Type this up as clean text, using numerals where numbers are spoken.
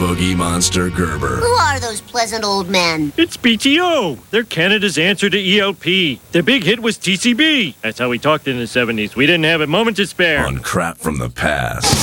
Boogie Monster Gerber. Who are those pleasant old men? It's BTO. They're Canada's answer to ELP. Their big hit was TCB. That's how we talked in the 70s. We didn't have a moment to spare. On Crap from the Past.